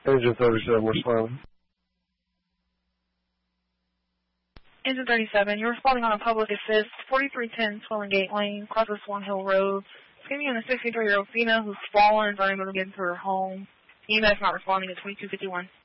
Engine 37, we're smiling. Engine 37, you're responding on a public assist, 4310 Swelling Gate Lane, across Swan Hill Road. Screaming on a 63-year-old female who's fallen and is unable to get into her home. EMS not responding at 2251.